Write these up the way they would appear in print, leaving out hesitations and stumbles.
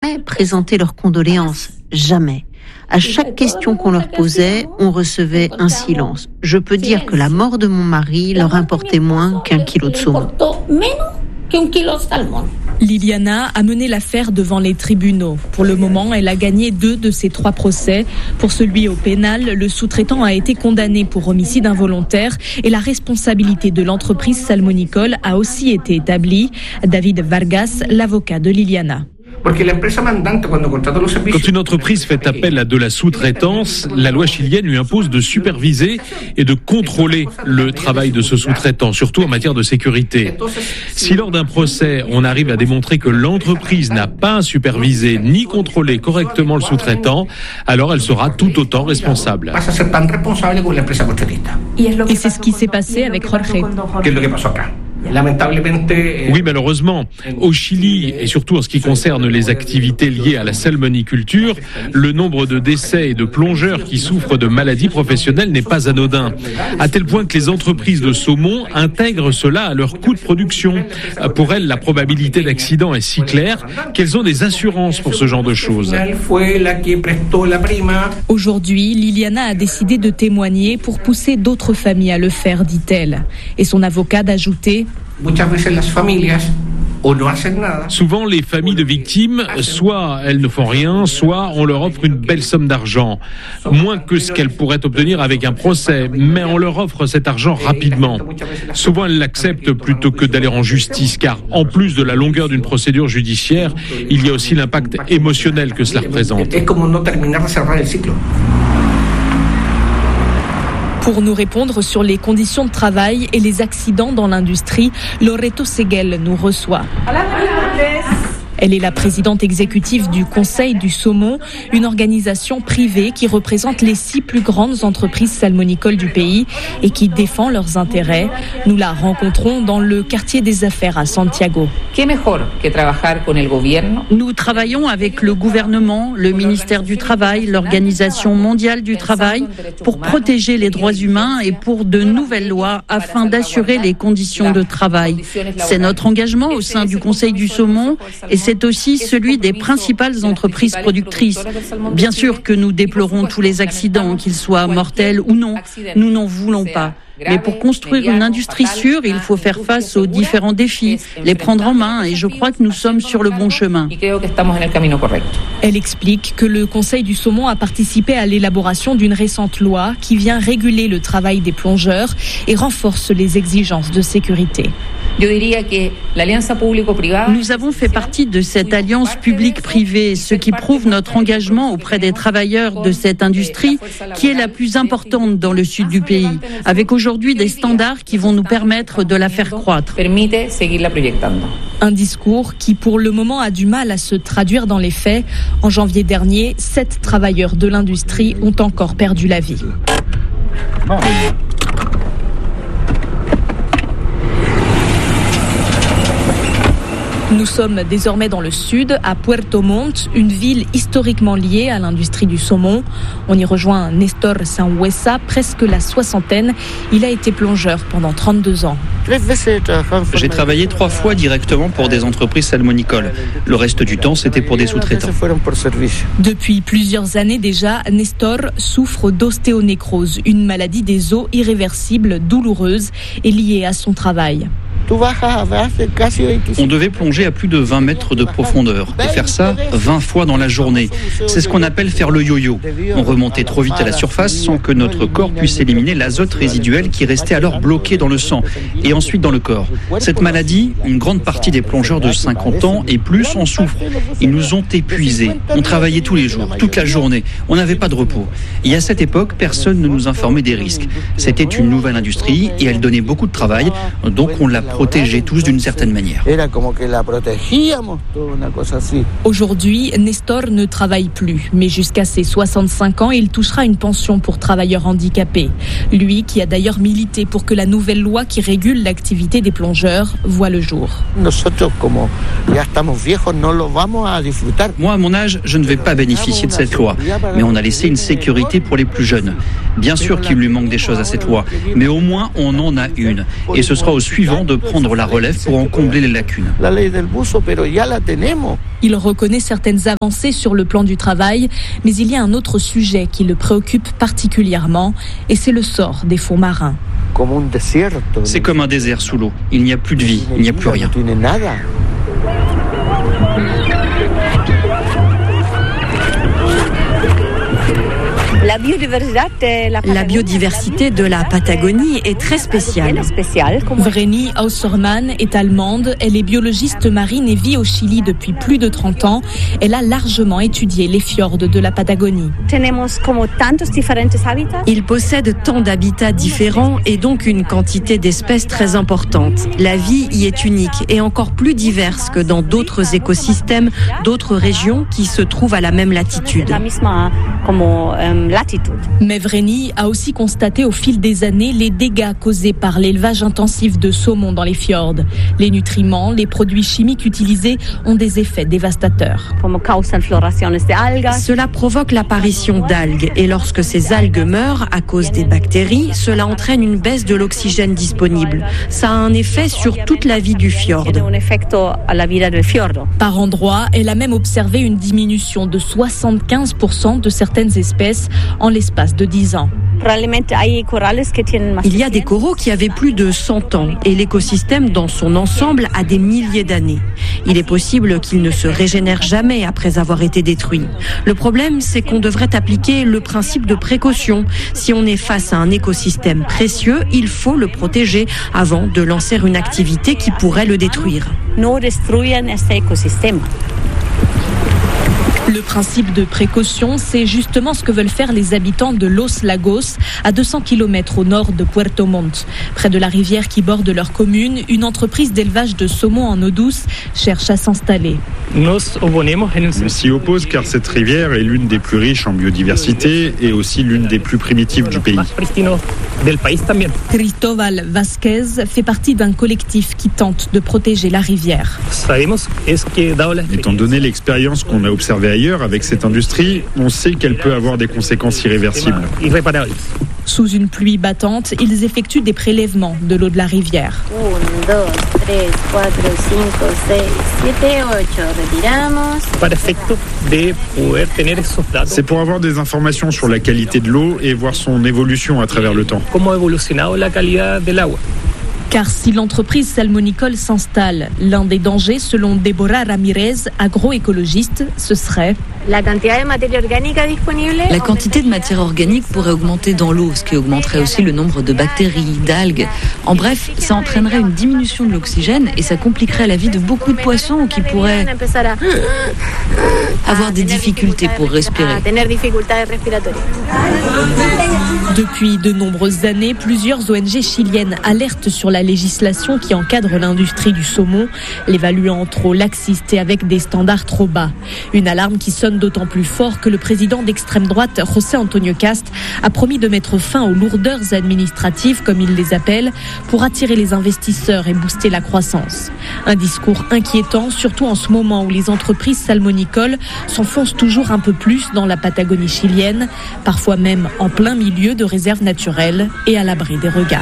jamais présenté leurs condoléances, jamais. À chaque question qu'on leur posait, on recevait un silence. Je peux dire que la mort de mon mari leur importait moins qu'1 kilo de saumon. Liliana a mené l'affaire devant les tribunaux. Pour le moment, elle a gagné 2 de ses 3 procès. Pour celui au pénal, le sous-traitant a été condamné pour homicide involontaire et la responsabilité de l'entreprise salmonicole a aussi été établie. David Vargas, l'avocat de Liliana. Quand une entreprise fait appel à de la sous-traitance, la loi chilienne lui impose de superviser et de contrôler le travail de ce sous-traitant, surtout en matière de sécurité. Si lors d'un procès, on arrive à démontrer que l'entreprise n'a pas supervisé ni contrôlé correctement le sous-traitant, alors elle sera tout autant responsable. Et c'est ce qui s'est passé avec Jorge. Oui, malheureusement, au Chili, et surtout en ce qui concerne les activités liées à la salmoniculture, le nombre de décès et de plongeurs qui souffrent de maladies professionnelles n'est pas anodin, à tel point que les entreprises de saumon intègrent cela à leur coût de production. Pour elles, la probabilité d'accident est si claire qu'elles ont des assurances pour ce genre de choses. Aujourd'hui, Liliana a décidé de témoigner pour pousser d'autres familles à le faire, dit-elle. Et son avocat d'ajouter: souvent, les familles de victimes, soit elles ne font rien, soit on leur offre une belle somme d'argent. Moins que ce qu'elles pourraient obtenir avec un procès, mais on leur offre cet argent rapidement. Souvent, elles l'acceptent plutôt que d'aller en justice, car en plus de la longueur d'une procédure judiciaire, il y a aussi l'impact émotionnel que cela représente. Pour nous répondre sur les conditions de travail et les accidents dans l'industrie, Loreto Seguel nous reçoit. Elle est la présidente exécutive du Conseil du saumon, une organisation privée qui représente les 6 plus grandes entreprises salmonicoles du pays et qui défend leurs intérêts. Nous la rencontrons dans le quartier des affaires à Santiago. Nous travaillons avec le gouvernement, le ministère du Travail, l'Organisation mondiale du travail pour protéger les droits humains et pour de nouvelles lois afin d'assurer les conditions de travail. C'est notre engagement au sein du Conseil du saumon et c'est aussi celui des principales entreprises productrices. Bien sûr que nous déplorons tous les accidents, qu'ils soient mortels ou non. Nous n'en voulons pas. Mais pour construire une industrie sûre, il faut faire face aux différents défis, les prendre en main, et je crois que nous sommes sur le bon chemin. Elle explique que le Conseil du saumon a participé à l'élaboration d'une récente loi qui vient réguler le travail des plongeurs et renforce les exigences de sécurité. Nous avons fait partie de cette alliance publique-privée, ce qui prouve notre engagement auprès des travailleurs de cette industrie qui est la plus importante dans le sud du pays, avec aujourd'hui des standards qui vont nous permettre de la faire croître. Un discours qui, pour le moment, a du mal à se traduire dans les faits. En janvier dernier, 7 travailleurs de l'industrie ont encore perdu la vie. Nous sommes désormais dans le sud, à Puerto Montt, une ville historiquement liée à l'industrie du saumon. On y rejoint Nestor Sanhuesa, presque la soixantaine. Il a été plongeur pendant 32 ans. J'ai travaillé 3 fois directement pour des entreprises salmonicoles. Le reste du temps, c'était pour des sous-traitants. Depuis plusieurs années déjà, Nestor souffre d'ostéonécrose, une maladie des os irréversible, douloureuse et liée à son travail. On devait plonger à plus de 20 mètres de profondeur et faire ça 20 fois dans la journée. C'est ce qu'on appelle faire le yo-yo. On remontait trop vite à la surface sans que notre corps puisse éliminer l'azote résiduel qui restait alors bloqué dans le sang et ensuite dans le corps. Cette maladie, une grande partie des plongeurs de 50 ans et plus en souffrent. Ils nous ont épuisés. On travaillait tous les jours, toute la journée. On n'avait pas de repos. Et à cette époque, personne ne nous informait des risques. C'était une nouvelle industrie et elle donnait beaucoup de travail, donc on l'a protégée tous d'une certaine manière. Aujourd'hui, Nestor ne travaille plus, mais jusqu'à ses 65 ans, il touchera une pension pour travailleurs handicapés. Lui, qui a d'ailleurs milité pour que la nouvelle loi qui régule l'activité des plongeurs voit le jour. Moi, à mon âge, je ne vais pas bénéficier de cette loi, mais on a laissé une sécurité pour les plus jeunes. Bien sûr qu'il lui manque des choses à cette loi, mais au moins on en a une. Et ce sera au suivant de prendre la relève pour en combler les lacunes. Il reconnaît certaines avancées sur le plan du travail, mais il y a un autre sujet qui le préoccupe particulièrement, et c'est le sort des fonds marins. C'est comme un désert sous l'eau. Il n'y a plus de vie, il n'y a plus rien. La biodiversité de la Patagonie est très spéciale. Vreni Ausermann est allemande, elle est biologiste marine et vit au Chili depuis plus de 30 ans. Elle a largement étudié les fjords de la Patagonie. Ils possèdent tant d'habitats différents et donc une quantité d'espèces très importante. La vie y est unique et encore plus diverse que dans d'autres écosystèmes, d'autres régions qui se trouvent à la même latitude. Mais Vreni a aussi constaté au fil des années les dégâts causés par l'élevage intensif de saumon dans les fjords. Les nutriments, les produits chimiques utilisés ont des effets dévastateurs. Cela provoque l'apparition d'algues et lorsque ces algues meurent à cause des bactéries, cela entraîne une baisse de l'oxygène disponible. Ça a un effet sur toute la vie du fjord. Par endroits, elle a même observé une diminution de 75% de certaines espèces en l'espace de 10 ans. Il y a des coraux qui avaient plus de 100 ans et l'écosystème dans son ensemble a des milliers d'années. Il est possible qu'ils ne se régénèrent jamais après avoir été détruits. Le problème, c'est qu'on devrait appliquer le principe de précaution. Si on est face à un écosystème précieux, il faut le protéger avant de lancer une activité qui pourrait le détruire. Le principe de précaution, c'est justement ce que veulent faire les habitants de Los Lagos, à 200 km au nord de Puerto Montt. Près de la rivière qui borde leur commune, une entreprise d'élevage de saumon en eau douce cherche à s'installer. On s'y oppose car cette rivière est l'une des plus riches en biodiversité et aussi l'une des plus primitives du pays. Cristóbal Vázquez fait partie d'un collectif qui tente de protéger la rivière. Étant donné l'expérience qu'on a observée ailleurs avec cette industrie, on sait qu'elle peut avoir des conséquences irréversibles. Sous une pluie battante, ils effectuent des prélèvements de l'eau de la rivière. 1, 2, 3, 4, 5, 6, 7, 8, C'est pour avoir des informations sur la qualité de l'eau et voir son évolution à travers le temps. Car si l'entreprise salmonicole s'installe, l'un des dangers, selon Deborah Ramirez, agroécologiste, ce serait... La quantité de matière organique pourrait augmenter dans l'eau, ce qui augmenterait aussi le nombre de bactéries, d'algues. En bref, ça entraînerait une diminution de l'oxygène et ça compliquerait la vie de beaucoup de poissons qui pourraient avoir des difficultés pour respirer. Depuis de nombreuses années, plusieurs ONG chiliennes alertent sur la législation qui encadre l'industrie du saumon, l'évaluant trop laxiste et avec des standards trop bas. Une alarme qui sonne d'autant plus fort que le président d'extrême droite, José Antonio Cast, a promis de mettre fin aux lourdeurs administratives, comme il les appelle, pour attirer les investisseurs et booster la croissance. Un discours inquiétant, surtout en ce moment où les entreprises salmonicoles s'enfoncent toujours un peu plus dans la Patagonie chilienne, parfois même en plein milieu de réserves naturelles et à l'abri des regards.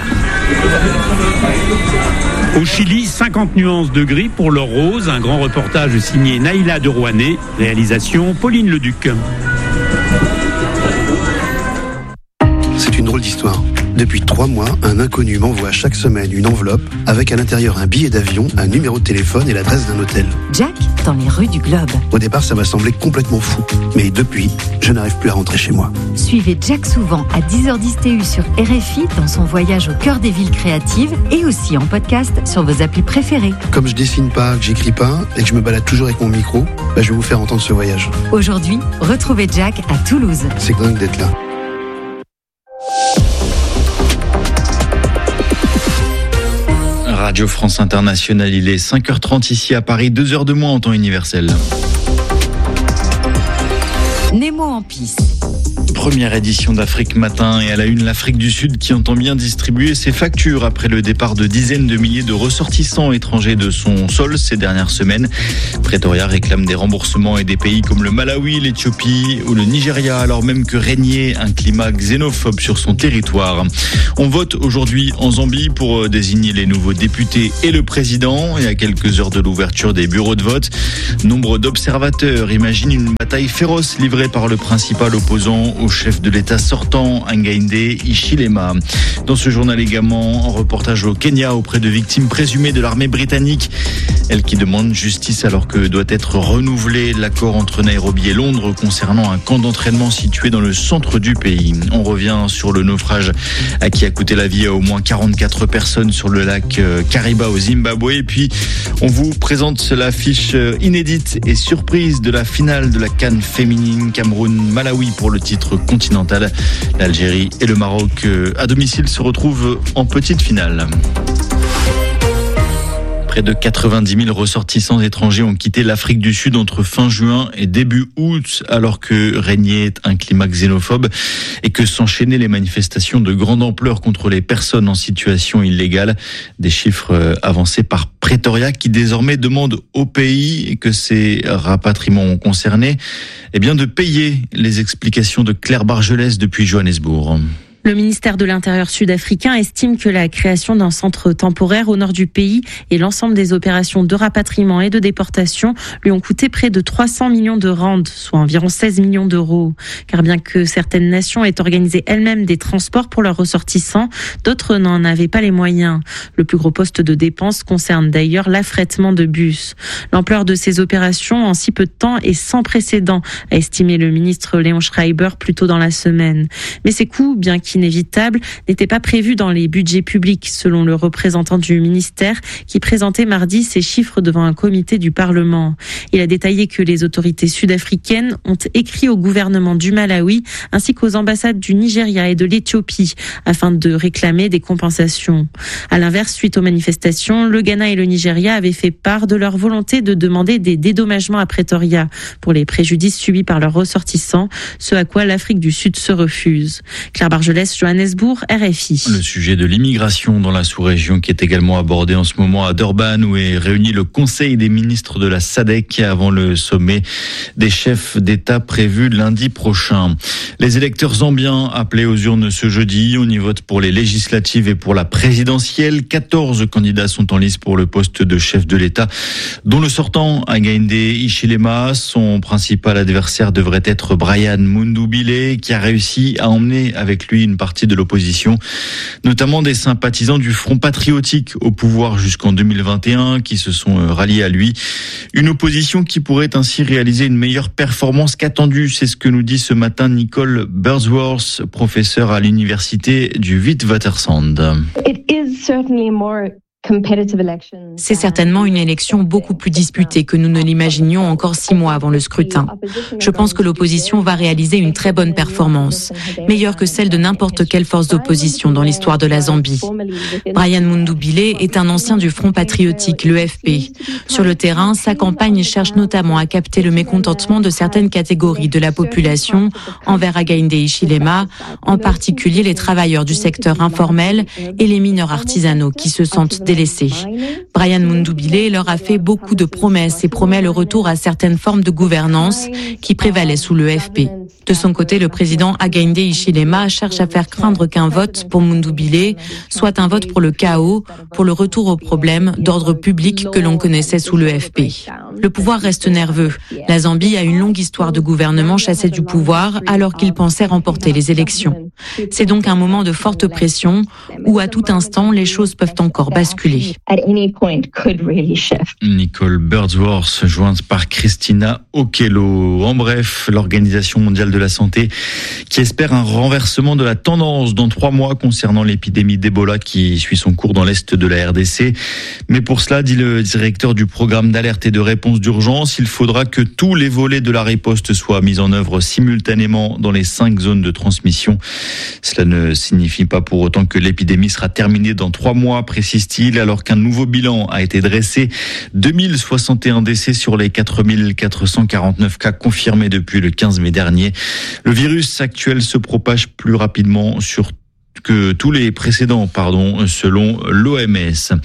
Au Chili, 50 nuances de gris pour leur rose. Un grand reportage signé Naïla de Rouanet. Réalisation Pauline Leduc. C'est une drôle d'histoire. Depuis 3 mois, un inconnu m'envoie chaque semaine une enveloppe avec à l'intérieur un billet d'avion, un numéro de téléphone et l'adresse d'un hôtel. Jack, dans les rues du Globe. Au départ, ça m'a semblé complètement fou. Mais depuis, je n'arrive plus à rentrer chez moi. Suivez Jack souvent à 10h10 TU sur RFI dans son voyage au cœur des villes créatives et aussi en podcast sur vos applis préférées. Comme je dessine pas, que j'écris pas et que je me balade toujours avec mon micro, je vais vous faire entendre ce voyage. Aujourd'hui, retrouvez Jack à Toulouse. C'est dingue d'être là. Radio France Internationale, il est 5h30 ici à Paris, 2h de moins en temps universel. Nemo en piste. Première édition d'Afrique Matin et à la une, l'Afrique du Sud qui entend bien distribuer ses factures après le départ de dizaines de milliers de ressortissants étrangers de son sol ces dernières semaines. Pretoria réclame des remboursements et des pays comme le Malawi, l'Éthiopie ou le Nigeria, alors même que régnait un climat xénophobe sur son territoire. On vote aujourd'hui en Zambie pour désigner les nouveaux députés et le président. Et à quelques heures de l'ouverture des bureaux de vote, nombre d'observateurs imaginent une bataille féroce livrée par le principal opposant au chef de l'État sortant, Hakainde Hichilema. Dans ce journal également, un reportage au Kenya auprès de victimes présumées de l'armée britannique. Elle qui demande justice alors que doit être renouvelé l'accord entre Nairobi et Londres concernant un camp d'entraînement situé dans le centre du pays. On revient sur le naufrage qui a coûté la vie à au moins 44 personnes sur le lac Kariba au Zimbabwe. Et puis, on vous présente l'affiche inédite et surprise de la finale de la CAN féminine Cameroun-Malawi pour le titre continental. L'Algérie et le Maroc à domicile se retrouvent en petite finale. Près de 90 000 ressortissants étrangers ont quitté l'Afrique du Sud entre fin juin et début août, alors que régnait un climat xénophobe et que s'enchaînaient les manifestations de grande ampleur contre les personnes en situation illégale. Des chiffres avancés par Pretoria qui désormais demande au pays que ces rapatriements ont concerné de payer. Les explications de Claire Bargelès depuis Johannesburg. Le ministère de l'Intérieur sud-africain estime que la création d'un centre temporaire au nord du pays et l'ensemble des opérations de rapatriement et de déportation lui ont coûté près de 300 millions de rands, soit environ 16 millions d'euros. Car bien que certaines nations aient organisé elles-mêmes des transports pour leurs ressortissants, d'autres n'en avaient pas les moyens. Le plus gros poste de dépenses concerne d'ailleurs l'affrètement de bus. L'ampleur de ces opérations en si peu de temps est sans précédent, a estimé le ministre Léon Schreiber plus tôt dans la semaine. Mais ces coûts, bien qu'inévitables, n'étaient pas prévus dans les budgets publics, selon le représentant du ministère qui présentait mardi ces chiffres devant un comité du Parlement. Il a détaillé que les autorités sud-africaines ont écrit au gouvernement du Malawi ainsi qu'aux ambassades du Nigeria et de l'Éthiopie afin de réclamer des compensations. À l'inverse, suite aux manifestations, le Ghana et le Nigeria avaient fait part de leur volonté de demander des dédommagements à Pretoria pour les préjudices subis par leurs ressortissants, ce à quoi l'Afrique du Sud se refuse. Claire Bargelès, Johannesburg, RFI. Le sujet de l'immigration dans la sous-région qui est également abordé en ce moment à Durban où est réuni le Conseil des ministres de la SADC avant le sommet des chefs d'État prévu lundi prochain. Les électeurs zambiens appelés aux urnes ce jeudi, on y vote pour les législatives et pour la présidentielle. 14 candidats sont en lice pour le poste de chef de l'État, dont le sortant, Hakainde Hichilema. Son principal adversaire devrait être Brian Mundubile, qui a réussi à emmener avec lui une partie de l'opposition, notamment des sympathisants du Front patriotique au pouvoir jusqu'en 2021, qui se sont ralliés à lui. Une opposition qui pourrait ainsi réaliser une meilleure performance qu'attendue. C'est ce que nous dit ce matin Nicole Birdsworth, professeure à l'université du Witwatersrand. C'est certainement une élection beaucoup plus disputée que nous ne l'imaginions encore 6 mois avant le scrutin. Je pense que l'opposition va réaliser une très bonne performance, meilleure que celle de n'importe quelle force d'opposition dans l'histoire de la Zambie. Brian Mundubile est un ancien du Front patriotique, le FP. Sur le terrain, sa campagne cherche notamment à capter le mécontentement de certaines catégories de la population envers Hakainde Hichilema, en particulier les travailleurs du secteur informel et les mineurs artisanaux qui se sentent délaissés. Brian Mundubile leur a fait beaucoup de promesses et promet le retour à certaines formes de gouvernance qui prévalaient sous le FP. De son côté, le président Hakainde Hichilema cherche à faire craindre qu'un vote pour Mundubile soit un vote pour le chaos, pour le retour aux problèmes d'ordre public que l'on connaissait sous le FP. Le pouvoir reste nerveux. La Zambie a une longue histoire de gouvernement chassé du pouvoir alors qu'il pensait remporter les élections. C'est donc un moment de forte pression où à tout instant les choses peuvent encore basculer. Nicole Birdsworth, jointe par Christina Okello. En bref, l'Organisation mondiale de de la Santé qui espère un renversement de la tendance dans 3 mois concernant l'épidémie d'Ebola qui suit son cours dans l'est de la RDC. Mais pour cela, dit le directeur du programme d'alerte et de réponse d'urgence, il faudra que tous les volets de la riposte soient mis en œuvre simultanément dans les 5 zones de transmission. Cela ne signifie pas pour autant que l'épidémie sera terminée dans 3 mois, précise-t-il, alors qu'un nouveau bilan a été dressé. 2061 décès sur les 4449 cas confirmés depuis le 15 mai dernier. Le virus actuel se propage plus rapidement que tous les précédents, selon l'OMS.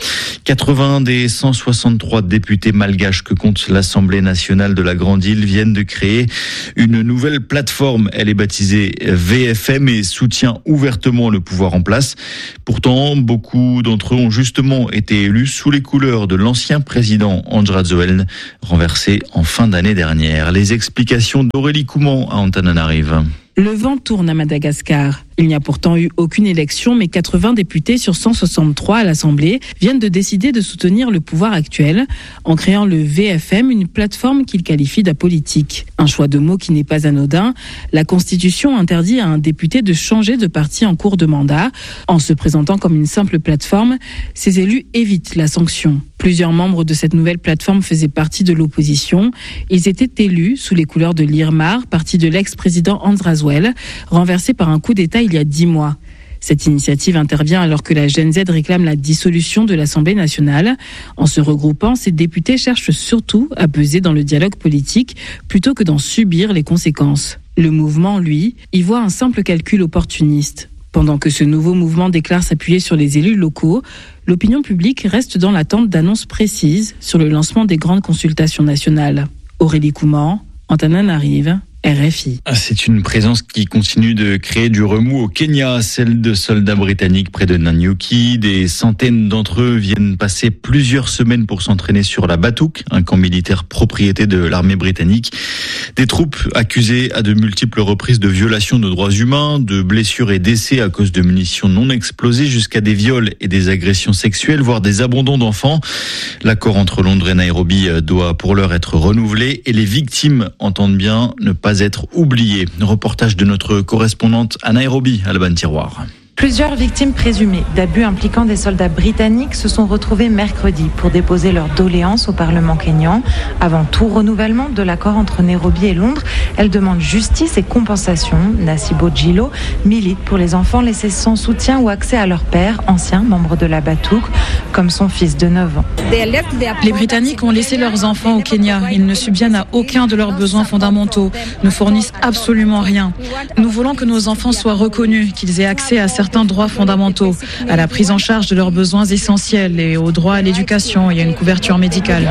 80 des 163 députés malgaches que compte l'Assemblée nationale de la Grande Île viennent de créer une nouvelle plateforme. Elle est baptisée VFM et soutient ouvertement le pouvoir en place. Pourtant, beaucoup d'entre eux ont justement été élus sous les couleurs de l'ancien président Andry Rajoelina, renversé en fin d'année dernière. Les explications d'Aurélie Couman à Antananarive. Le vent tourne à Madagascar. Il n'y a pourtant eu aucune élection, mais 80 députés sur 163 à l'Assemblée viennent de décider de soutenir le pouvoir actuel en créant le VFM, une plateforme qu'ils qualifient d'apolitique. Un choix de mots qui n'est pas anodin. La Constitution interdit à un député de changer de parti en cours de mandat. En se présentant comme une simple plateforme, ces élus évitent la sanction. Plusieurs membres de cette nouvelle plateforme faisaient partie de l'opposition. Ils étaient élus sous les couleurs de l'IRMAR, parti de l'ex-président Andry Rajoelina, renversé par un coup d'État il y a 10 mois. Cette initiative intervient alors que la Gen Z réclame la dissolution de l'Assemblée nationale. En se regroupant, ces députés cherchent surtout à peser dans le dialogue politique plutôt que d'en subir les conséquences. Le mouvement, lui, y voit un simple calcul opportuniste. Pendant que ce nouveau mouvement déclare s'appuyer sur les élus locaux, l'opinion publique reste dans l'attente d'annonces précises sur le lancement des grandes consultations nationales. Aurélie Couman, Antananarive, RFI. C'est une présence qui continue de créer du remous au Kenya, celle de soldats britanniques près de Nanyuki. Des centaines d'entre eux viennent passer plusieurs semaines pour s'entraîner sur la Batouk, un camp militaire propriété de l'armée britannique. Des troupes accusées à de multiples reprises de violations de droits humains, de blessures et décès à cause de munitions non explosées, jusqu'à des viols et des agressions sexuelles, voire des abandons d'enfants. L'accord entre Londres et Nairobi doit pour l'heure être renouvelé et les victimes entendent bien ne pas être oubliées. Reportage de notre correspondante à Nairobi, Alban Tiroir. Plusieurs victimes présumées d'abus impliquant des soldats britanniques se sont retrouvées mercredi pour déposer leur doléance au Parlement kényan. Avant tout renouvellement de l'accord entre Nairobi et Londres, elles demandent justice et compensation. Nasibo Djilo milite pour les enfants laissés sans soutien ou accès à leur père, ancien membre de la Batouk, comme son fils de 9 ans. Les Britanniques ont laissé leurs enfants au Kenya. Ils ne subviennent à aucun de leurs besoins fondamentaux, ne fournissent absolument rien. Nous voulons que nos enfants soient reconnus, qu'ils aient accès à certains droits fondamentaux, à la prise en charge de leurs besoins essentiels et au droit à l'éducation et à une couverture médicale.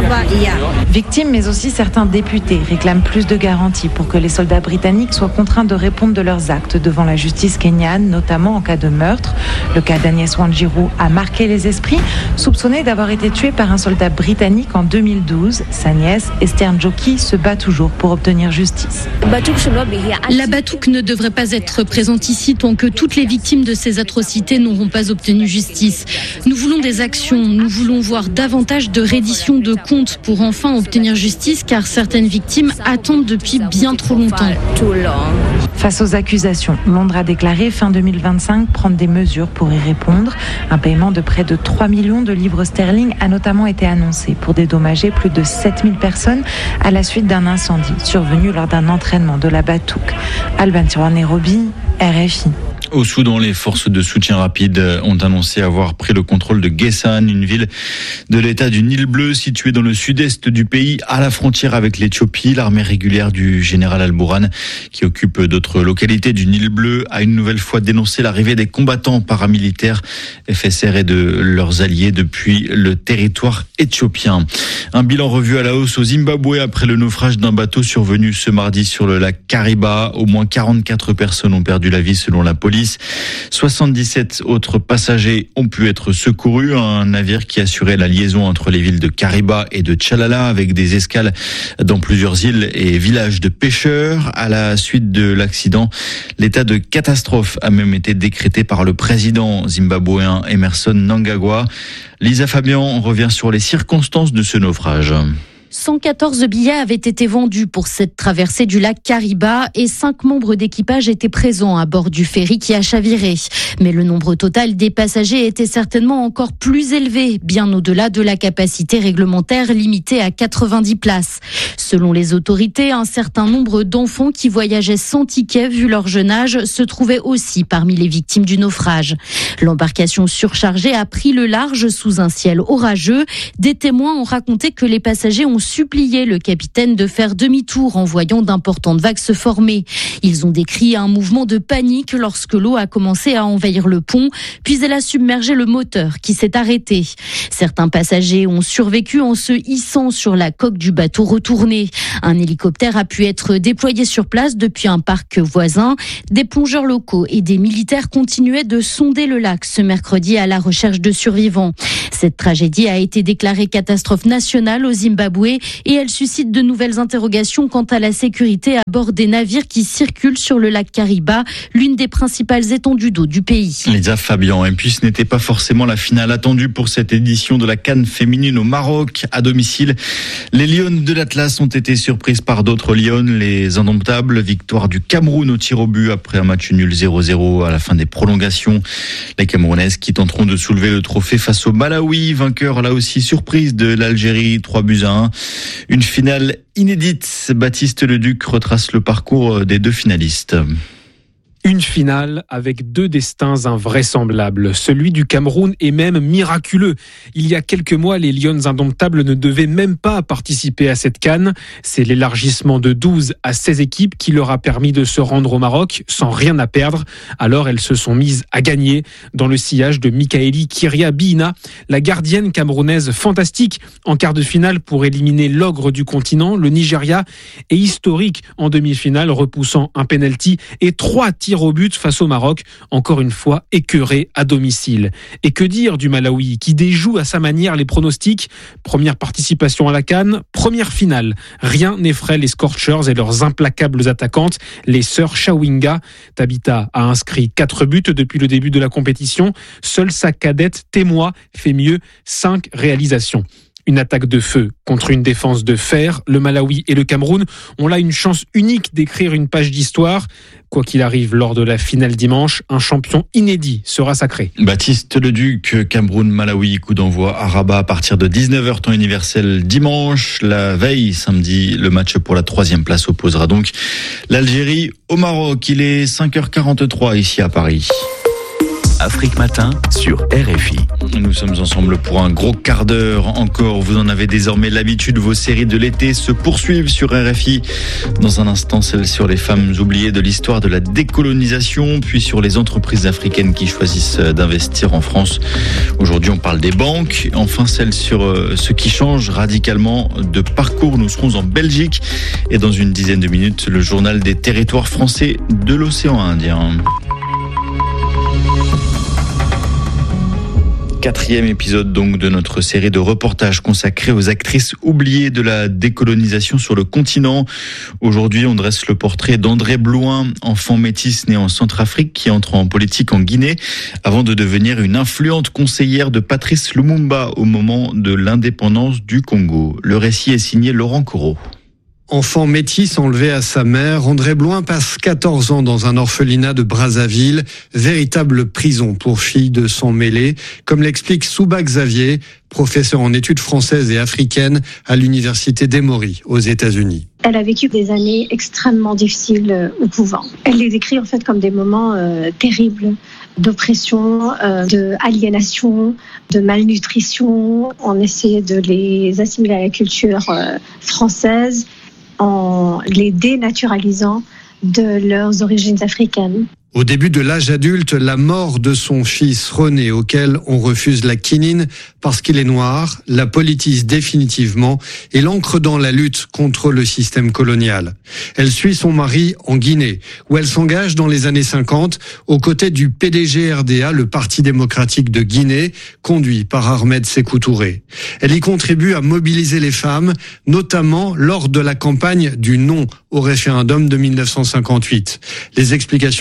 Victimes, mais aussi certains députés réclament plus de garanties pour que les soldats britanniques soient contraints de répondre de leurs actes devant la justice kenyane, notamment en cas de meurtre. Le cas d'Agnès Wanjiru a marqué les esprits, soupçonnée d'avoir été tuée par un soldat britannique en 2012. Sa nièce, Esther Njoki, se bat toujours pour obtenir justice. La Batouk ne devrait pas être présente ici tant que toutes les victimes de ces atrocités n'auront pas obtenu justice. Nous voulons des actions, nous voulons voir davantage de reddition de comptes pour enfin obtenir justice, car certaines victimes attendent depuis bien trop longtemps. Face aux accusations, Londres a déclaré fin 2025 prendre des mesures pour y répondre. Un paiement de près de 3 millions de livres sterling a notamment été annoncé pour dédommager plus de 7000 personnes à la suite d'un incendie survenu lors d'un entraînement de la Batouk. Alban Tiroir, Nairobi, RFI. Au Soudan, les forces de soutien rapide ont annoncé avoir pris le contrôle de Guessane, une ville de l'État du Nil Bleu située dans le sud-est du pays, à la frontière avec l'Éthiopie. L'armée régulière du général Al-Bourhan, qui occupe d'autres localités du Nil Bleu, a une nouvelle fois dénoncé l'arrivée des combattants paramilitaires FSR et de leurs alliés depuis le territoire éthiopien. Un bilan revu à la hausse au Zimbabwe après le naufrage d'un bateau survenu ce mardi sur le lac Kariba. Au moins 44 personnes ont perdu la vie selon la police. 77 autres passagers ont pu être secourus. Un navire qui assurait la liaison entre les villes de Kariba et de Tchalala avec des escales dans plusieurs îles et villages de pêcheurs. À la suite de l'accident, l'état de catastrophe a même été décrété par le président zimbabwéen Emmerson Mnangagwa. Lisa Fabian revient sur les circonstances de ce naufrage. 114 billets avaient été vendus pour cette traversée du lac Kariba et 5 membres d'équipage étaient présents à bord du ferry qui a chaviré. Mais le nombre total des passagers était certainement encore plus élevé, bien au-delà de la capacité réglementaire limitée à 90 places. Selon les autorités, un certain nombre d'enfants qui voyageaient sans ticket vu leur jeune âge se trouvaient aussi parmi les victimes du naufrage. L'embarcation surchargée a pris le large sous un ciel orageux. Des témoins ont raconté que les passagers ont supplié le capitaine de faire demi-tour en voyant d'importantes vagues se former. Ils ont décrit un mouvement de panique lorsque l'eau a commencé à envahir le pont, puis elle a submergé le moteur qui s'est arrêté. Certains passagers ont survécu en se hissant sur la coque du bateau retourné. Un hélicoptère a pu être déployé sur place depuis un parc voisin. Des plongeurs locaux et des militaires continuaient de sonder le lac ce mercredi à la recherche de survivants. Cette tragédie a été déclarée catastrophe nationale au Zimbabwe et elle suscite de nouvelles interrogations quant à la sécurité à bord des navires qui circulent sur le lac Kariba, l'une des principales étendues d'eau du pays. Lisa Fabian, et puis ce n'était pas forcément la finale attendue pour cette édition de la CAN féminine au Maroc, à domicile. Les Lionnes de l'Atlas ont été surprises par d'autres Lionnes, les Indomptables. Victoire du Cameroun au tir au but après un match nul 0-0 à la fin des prolongations. Les Camerounaises qui tenteront de soulever le trophée face au Malawi, vainqueur là aussi surprise de l'Algérie, 3-1. Une finale inédite. Baptiste Leduc retrace le parcours des deux finalistes. Une finale avec deux destins invraisemblables. Celui du Cameroun est même miraculeux. Il y a quelques mois, les Lionnes Indomptables ne devaient même pas participer à cette CAN. C'est l'élargissement de 12 à 16 équipes qui leur a permis de se rendre au Maroc sans rien à perdre. Alors elles se sont mises à gagner dans le sillage de Mikaeli Kiria-Biina, la gardienne camerounaise fantastique en quart de finale pour éliminer l'ogre du continent, le Nigeria, et historique en demi-finale, repoussant un penalty et 3 tirs au but face au Maroc, encore une fois écœuré à domicile. Et que dire du Malawi qui déjoue à sa manière les pronostics? Première participation à la CAN, première finale. Rien n'effraie les Scorchers et leurs implacables attaquantes, les sœurs Chawinga. Tabitha a inscrit 4 buts depuis le début de la compétition. Seule sa cadette Témoa fait mieux, 5 réalisations. Une attaque de feu contre une défense de fer. Le Malawi et le Cameroun ont là une chance unique d'écrire une page d'histoire. Quoi qu'il arrive lors de la finale dimanche, un champion inédit sera sacré. Baptiste Leduc, Cameroun-Malawi, coup d'envoi à Rabat à partir de 19h temps universel dimanche. La veille, samedi, le match pour la 3e place opposera donc l'Algérie au Maroc. Il est 5h43 ici à Paris. Afrique Matin sur RFI. Nous sommes ensemble pour un gros quart d'heure encore. Vous en avez désormais l'habitude. Vos séries de l'été se poursuivent sur RFI. Dans un instant, celle sur les femmes oubliées de l'histoire de la décolonisation, puis sur les entreprises africaines qui choisissent d'investir en France. Aujourd'hui, on parle des banques. Enfin, celle sur ce qui change radicalement de parcours. Nous serons en Belgique. Et dans une dizaine de minutes, le journal des territoires français de l'océan Indien. 4e épisode donc de notre série de reportages consacrés aux actrices oubliées de la décolonisation sur le continent. Aujourd'hui, on dresse le portrait d'André Blouin, enfant métisse né en Centrafrique qui entre en politique en Guinée avant de devenir une influente conseillère de Patrice Lumumba au moment de l'indépendance du Congo. Le récit est signé Laurent Corot. Enfant métis enlevé à sa mère, André Blouin passe 14 ans dans un orphelinat de Brazzaville, véritable prison pour filles de sang mêlé, comme l'explique Souba Xavier, professeur en études françaises et africaines à l'université d'Emory aux États-Unis. Elle a vécu des années extrêmement difficiles au couvent. Elle les décrit en fait comme des moments terribles d'oppression, d'aliénation, de malnutrition. On essayait de les assimiler à la culture française en les dénaturalisant de leurs origines africaines. Au début de l'âge adulte, la mort de son fils René, auquel on refuse la quinine parce qu'il est noir, la politise définitivement et l'ancre dans la lutte contre le système colonial. Elle suit son mari en Guinée, où elle s'engage dans les années 50 aux côtés du PDG-RDA, le Parti démocratique de Guinée, conduit par Ahmed Sékou Touré. Elle y contribue à mobiliser les femmes, notamment lors de la campagne du non au référendum de 1958. Les explications de l'histoire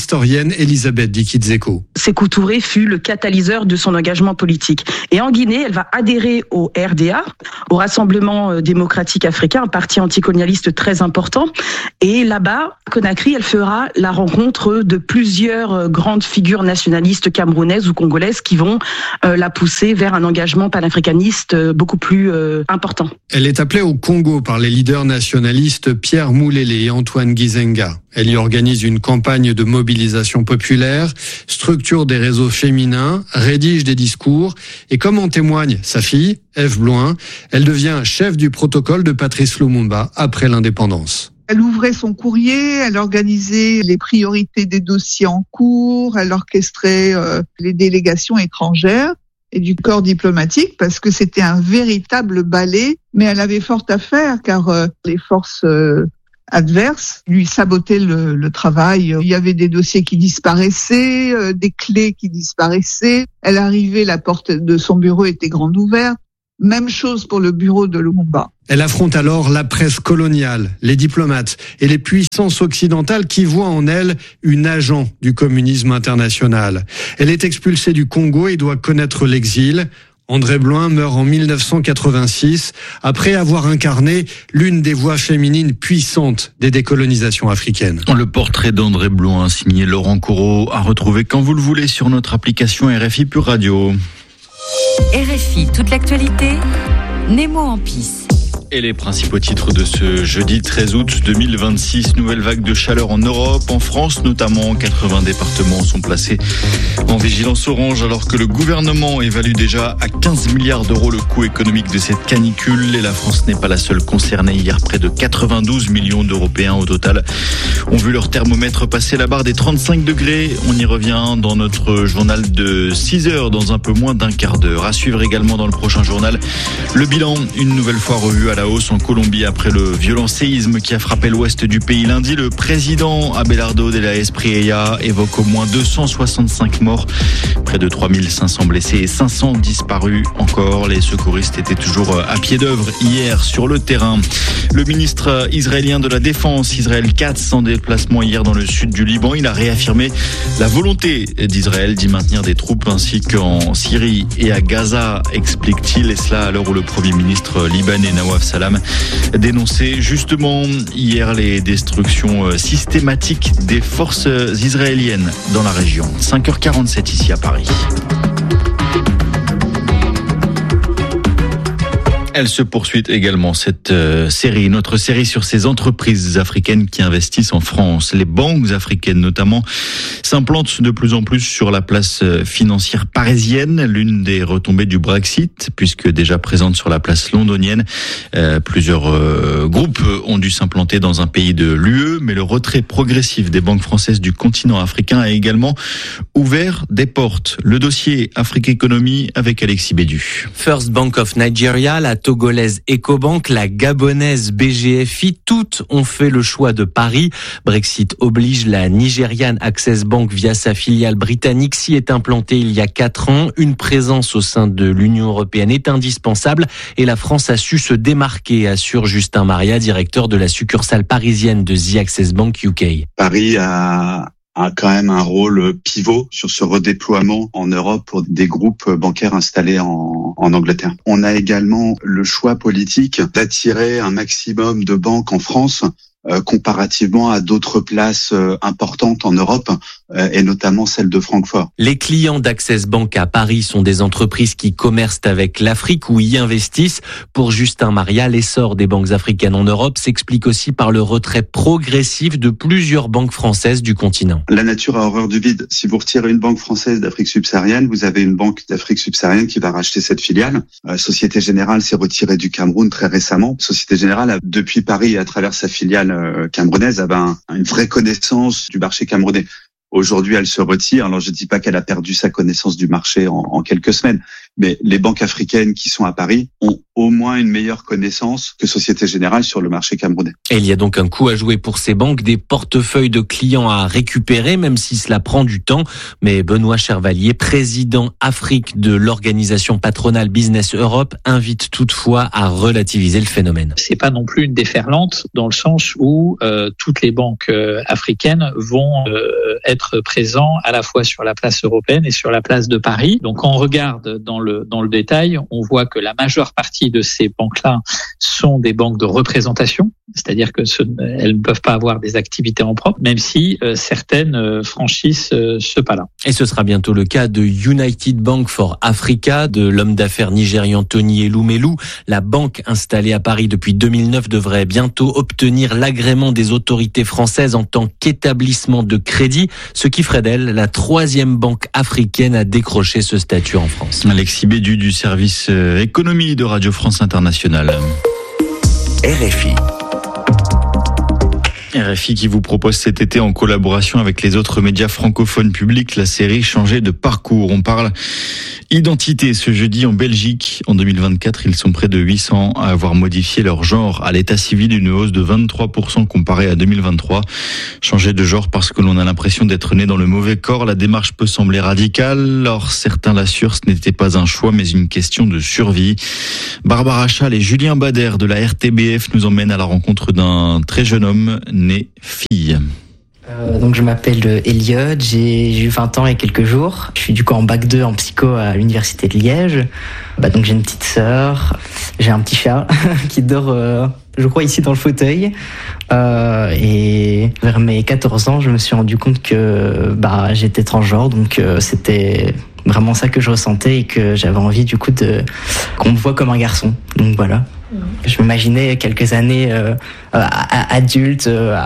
l'historienne Elisabeth Dikizeko. Sékou Touré fut le catalyseur de son engagement politique. Et en Guinée, elle va adhérer au RDA, au Rassemblement démocratique africain, un parti anticolonialiste très important. Et là-bas, à Conakry, elle fera la rencontre de plusieurs grandes figures nationalistes camerounaises ou congolaises qui vont la pousser vers un engagement panafricaniste beaucoup plus important. Elle est appelée au Congo par les leaders nationalistes Pierre Moulélé et Antoine Gizenga. Elle y organise une campagne de mobilisation populaire, structure des réseaux féminins, rédige des discours et comme en témoigne sa fille, Ève Bloin, elle devient chef du protocole de Patrice Lumumba après l'indépendance. Elle ouvrait son courrier, elle organisait les priorités des dossiers en cours, elle orchestrait les délégations étrangères et du corps diplomatique parce que c'était un véritable ballet, mais elle avait fort à faire car les forces adverses lui sabotaient le travail. Il y avait des dossiers qui disparaissaient, des clés qui disparaissaient. Elle arrivait, la porte de son bureau était grande ouverte. Même chose pour le bureau de Lumumba. Elle affronte alors la presse coloniale, les diplomates et les puissances occidentales qui voient en elle une agent du communisme international. Elle est expulsée du Congo et doit connaître l'exil. André Bloin meurt en 1986 après avoir incarné l'une des voix féminines puissantes des décolonisations africaines. Le portrait d'André Bloin, signé Laurent Corot, à retrouver quand vous le voulez sur notre application RFI Pure Radio. RFI, toute l'actualité, Nemo en pisse. Et les principaux titres de ce jeudi 13 août 2026, nouvelle vague de chaleur en Europe, en France notamment, 80 départements sont placés en vigilance orange alors que le gouvernement évalue déjà à 15 milliards d'euros le coût économique de cette canicule et la France n'est pas la seule concernée. Hier, près de 92 millions d'Européens au total ont vu leur thermomètre passer la barre des 35 degrés. On y revient dans notre journal de 6 heures dans un peu moins d'un quart d'heure. À suivre également dans le prochain journal, le bilan une nouvelle fois revu à la hausse en Colombie après le violent séisme qui a frappé l'ouest du pays lundi. Le président Abelardo de la Espriella évoque au moins 265 morts, près de 3500 blessés et 500 disparus encore. Les secouristes étaient toujours à pied d'œuvre hier sur le terrain. Le ministre israélien de la Défense, Israël Katz, en déplacement hier dans le sud du Liban, il a réaffirmé la volonté d'Israël d'y maintenir des troupes ainsi qu'en Syrie et à Gaza, explique-t-il, et cela à l'heure où le Premier ministre libanais Nawaf Salam dénonçait justement hier les destructions systématiques des forces israéliennes dans la région. 5h47 ici à Paris. Elle se poursuit également cette série, notre série sur ces entreprises africaines qui investissent en France. Les banques africaines notamment s'implantent de plus en plus sur la place financière parisienne, l'une des retombées du Brexit, puisque déjà présente sur la place londonienne. Plusieurs groupes ont dû s'implanter dans un pays de l'UE, mais le retrait progressif des banques françaises du continent africain a également ouvert des portes. Le dossier Afrique Économie avec Alexis Bédu. First Bank of Nigeria, la togolaise Ecobank, la gabonaise BGFI, toutes ont fait le choix de Paris. Brexit oblige, la Nigérian Access Bank via sa filiale britannique s'y est implantée il y a 4 ans. Une présence au sein de l'Union européenne est indispensable et la France a su se démarquer, assure Justin Maria, directeur de la succursale parisienne de The Access Bank UK. Paris a quand même un rôle pivot sur ce redéploiement en Europe pour des groupes bancaires installés en Angleterre. On a également le choix politique d'attirer un maximum de banques en France comparativement à d'autres places importantes en Europe et notamment celle de Francfort. Les clients d'Access Bank à Paris sont des entreprises qui commercent avec l'Afrique ou y investissent. Pour Justin Maria, l'essor des banques africaines en Europe s'explique aussi par le retrait progressif de plusieurs banques françaises du continent. La nature a horreur du vide. Si vous retirez une banque française d'Afrique subsaharienne, vous avez une banque d'Afrique subsaharienne qui va racheter cette filiale. Société Générale s'est retirée du Cameroun très récemment. Société Générale, depuis Paris et à travers sa filiale camerounaise, avait une vraie connaissance du marché camerounais. Aujourd'hui, elle se retire. Alors, je ne dis pas qu'elle a perdu sa connaissance du marché en quelques semaines, mais les banques africaines qui sont à Paris ont au moins une meilleure connaissance que Société Générale sur le marché camerounais. Et il y a donc un coup à jouer pour ces banques, des portefeuilles de clients à récupérer, même si cela prend du temps. Mais Benoît Chervalier, président Afrique de l'organisation patronale Business Europe, invite toutefois à relativiser le phénomène. C'est pas non plus une déferlante dans le sens où toutes les banques africaines vont être présentes à la fois sur la place européenne et sur la place de Paris. Donc quand on regarde dans le détail, on voit que la majeure partie de ces banques-là sont des banques de représentation, c'est-à-dire que elles ne peuvent pas avoir des activités en propre, même si certaines franchissent ce pas-là. Et ce sera bientôt le cas de United Bank for Africa, de l'homme d'affaires nigérian Tony Elumelu. La banque installée à Paris depuis 2009 devrait bientôt obtenir l'agrément des autorités françaises en tant qu'établissement de crédit, ce qui ferait d'elle la 3e banque africaine à décrocher ce statut en France. Alexis Bédu du service économie de Radio France Internationale. RFI qui vous propose cet été en collaboration avec les autres médias francophones publics la série Changer de parcours. On parle identité ce jeudi en Belgique. En 2024, ils sont près de 800 à avoir modifié leur genre à l'état civil, une hausse de 23% comparée à 2023. Changer de genre parce que l'on a l'impression d'être né dans le mauvais corps, la démarche peut sembler radicale. Or, certains l'assurent, ce n'était pas un choix mais une question de survie. Barbara Schall et Julien Bader de la RTBF nous emmènent à la rencontre d'un très jeune homme né fille. Donc je m'appelle Elliot, j'ai eu 20 ans et quelques jours. Je suis du coup en bac 2 en psycho à l'université de Liège. Donc j'ai une petite sœur, j'ai un petit chat qui dort je crois ici dans le fauteuil. Et vers mes 14 ans, je me suis rendu compte que j'étais transgenre, donc c'était vraiment ça que je ressentais et que j'avais envie du coup qu'on me voit comme un garçon. Donc voilà. Je m'imaginais quelques années adulte,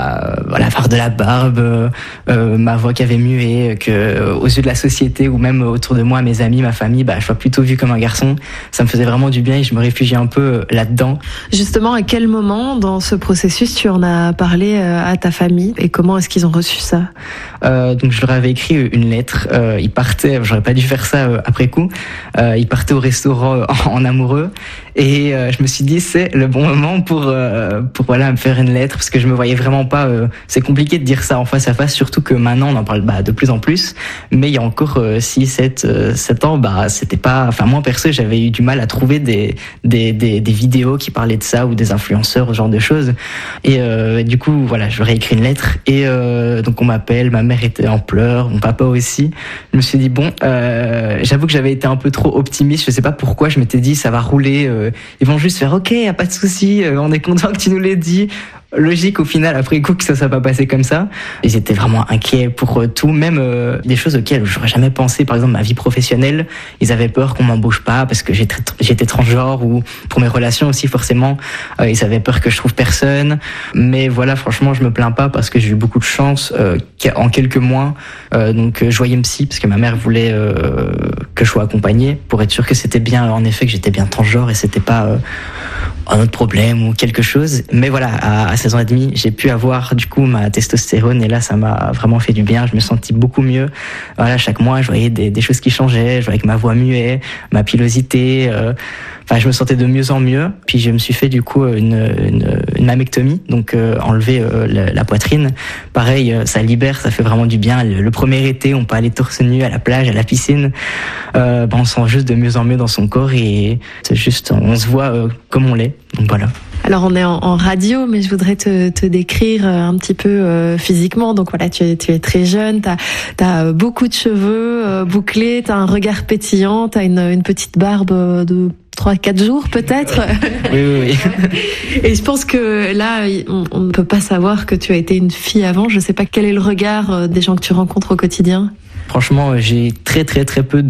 avoir de la barbe, ma voix qui avait mué, que aux yeux de la société ou même autour de moi, mes amis, ma famille, je sois plutôt vu comme un garçon. Ça me faisait vraiment du bien et je me réfugiais un peu là-dedans. Justement, à quel moment dans ce processus tu en as parlé à ta famille et comment est-ce qu'ils ont reçu ça ? Donc je leur avais écrit une lettre. Ils partaient, j'aurais pas dû faire ça après coup. Ils partaient au restaurant en amoureux et je me suis dit c'est le bon moment pour me faire une lettre parce que je me voyais vraiment pas. C'est compliqué de dire ça en face à face, surtout que maintenant on en parle de plus en plus. Mais il y a encore 7 ans, c'était pas. Enfin moi perso, j'avais eu du mal à trouver des vidéos qui parlaient de ça ou des influenceurs, ce genre de choses. Et du coup voilà, je leur ai écrit une lettre et donc on m'appelle. Ma mère était en pleurs, mon papa aussi. Je me suis dit j'avoue que j'avais été un peu trop optimiste. Je sais pas pourquoi. Je m'étais dit ça va rouler. Ils vont juste faire OK, y a pas de souci. On est content que tu nous l'aies dit. Logique au final après coup que ça pas passé comme ça. Ils étaient vraiment inquiets pour tout, même des choses auxquelles j'aurais jamais pensé, par exemple ma vie professionnelle. Ils avaient peur qu'on m'embauche pas parce que j'étais transgenre, ou pour mes relations aussi forcément ils avaient peur que je trouve personne. Mais voilà, franchement je me plains pas parce que j'ai eu beaucoup de chance. En quelques mois je voyais une psy parce que ma mère voulait que je sois accompagné pour être sûr que c'était bien, en effet, que j'étais bien transgenre et c'était pas un autre problème ou quelque chose. Mais voilà, à 16 ans et demi, j'ai pu avoir du coup ma testostérone et là ça m'a vraiment fait du bien. Je me sentis beaucoup mieux. Voilà, chaque mois je voyais des choses qui changeaient, je voyais que ma voix muait, ma pilosité, je me sentais de mieux en mieux. Puis je me suis fait du coup une mammectomie, donc enlever la poitrine. Pareil, ça libère, ça fait vraiment du bien. Le premier été, on peut aller torse nu à la plage, à la piscine. On se sent juste de mieux en mieux dans son corps et c'est juste, on se voit comme on l'est. Donc voilà. Alors on est en radio, mais je voudrais te décrire un petit peu physiquement. Donc voilà, tu es très jeune, t'as beaucoup de cheveux bouclés, t'as un regard pétillant, t'as une petite barbe de 3-4 jours peut-être. Oui. Et je pense que là, on ne peut pas savoir que tu as été une fille avant. Je sais pas quel est le regard des gens que tu rencontres au quotidien. Franchement, j'ai très peu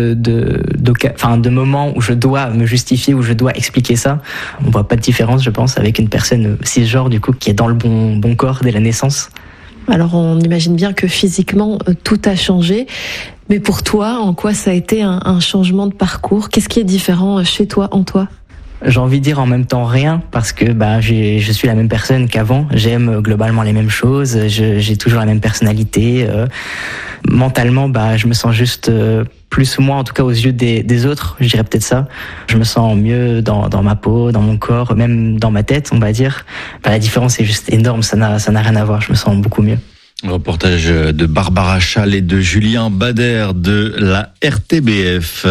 de moments où je dois me justifier, où je dois expliquer ça. On voit pas de différence, je pense, avec une personne cisgenre du coup qui est dans le bon corps dès la naissance. Alors on imagine bien que physiquement tout a changé, mais pour toi, en quoi ça a été un changement de parcours ? Qu'est-ce qui est différent chez toi, en toi ? J'ai envie de dire en même temps rien, parce que je suis la même personne qu'avant. J'aime globalement les mêmes choses, j'ai toujours la même personnalité. Mentalement, je me sens juste plus ou moins, en tout cas aux yeux des autres, je dirais peut-être ça. Je me sens mieux dans ma peau, dans mon corps, même dans ma tête, on va dire. La différence est juste énorme, ça n'a rien à voir, je me sens beaucoup mieux. Reportage de Barbara Chal et de Julien Bader de la RTBF.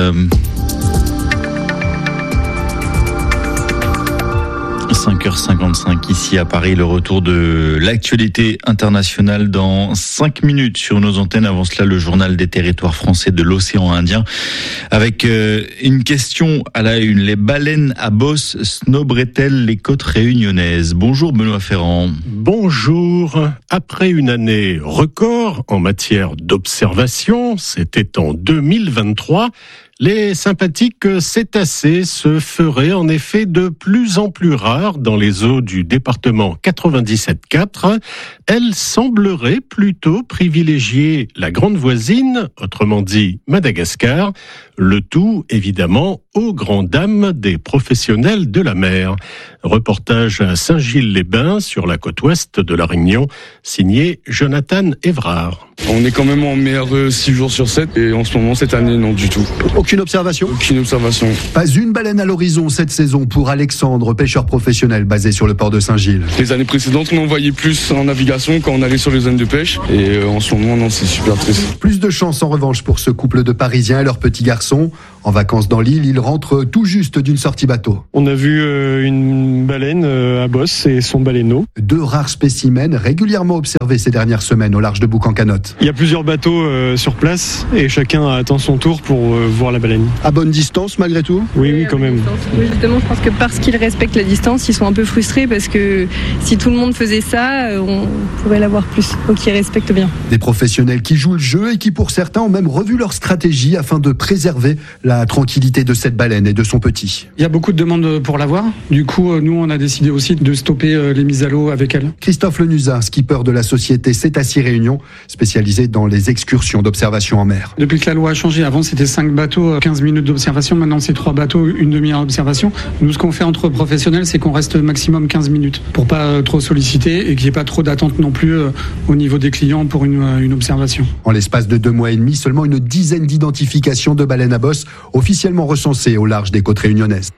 5h55 ici à Paris, le retour de l'actualité internationale dans 5 minutes sur nos antennes. Avant cela, le journal des territoires français de l'océan Indien avec une question à la une. Les baleines à bosse snoberaient-elles les côtes réunionnaises? Bonjour Benoît Ferrand. Bonjour. Après une année record en matière d'observation, c'était en 2023, les sympathiques cétacés se feraient en effet de plus en plus rares dans les eaux du département 97.4. Elles sembleraient plutôt privilégier la grande voisine, autrement dit Madagascar, le tout évidemment aux grandes dames des professionnels de la mer. Reportage à Saint-Gilles-les-Bains sur la côte ouest de la Réunion, signé Jonathan Évrard. On est quand même en mer 6 jours sur 7 et en ce moment cette année non du tout. Aucune observation ? Aucune observation. Pas une baleine à l'horizon cette saison pour Alexandre, pêcheur professionnel basé sur le port de Saint-Gilles. Les années précédentes on en voyait plus en navigation quand on allait sur les zones de pêche et en ce moment non, c'est super triste. Plus de chance en revanche pour ce couple de Parisiens et leur petit garçon. En vacances dans l'île, ils rentrent tout juste d'une sortie bateau. On a vu une baleine à bosse et son baleineau. 2 rares spécimens régulièrement observés ces dernières semaines au large de Boucan-Canotte. Il y a plusieurs bateaux sur place et chacun attend son tour pour voir la baleine. À bonne distance malgré tout ? Oui, quand même. Oui, justement, je pense que parce qu'ils respectent la distance, ils sont un peu frustrés parce que si tout le monde faisait ça, on pourrait l'avoir plus. Donc ils respectent bien. Des professionnels qui jouent le jeu et qui pour certains ont même revu leur stratégie afin de préserver la tranquillité de cette baleine et de son petit. Il y a beaucoup de demandes pour l'avoir. Du coup, nous, on a décidé aussi de stopper les mises à l'eau avec elle. Christophe Lenusa, skipper de la société Cétaciers Réunion, spécialisée dans les excursions d'observation en mer. Depuis que la loi a changé, avant c'était 5 bateaux, 15 minutes d'observation. Maintenant, c'est 3 bateaux, une demi-heure d'observation. Nous, ce qu'on fait entre professionnels, c'est qu'on reste maximum 15 minutes pour pas trop solliciter et qu'il n'y ait pas trop d'attente non plus au niveau des clients pour une observation. En l'espace de 2 mois et demi, seulement une dizaine d'identifications de baleines à bosse officiellement recensées au large des côtes réunionnaises.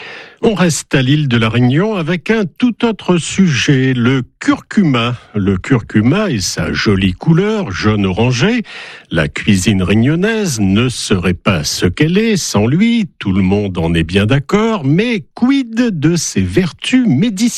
On reste à l'île de la Réunion avec un tout autre sujet, le curcuma. Le curcuma et sa jolie couleur jaune-orangé. La cuisine réunionnaise ne serait pas ce qu'elle est sans lui, tout le monde en est bien d'accord, mais quid de ses vertus médicinales ?